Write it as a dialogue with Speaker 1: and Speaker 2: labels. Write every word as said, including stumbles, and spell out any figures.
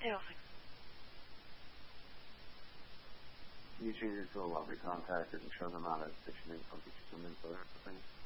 Speaker 1: Heel goed.
Speaker 2: Can you change it to a lobby contact and show them how to pitch an info, get you some info or something?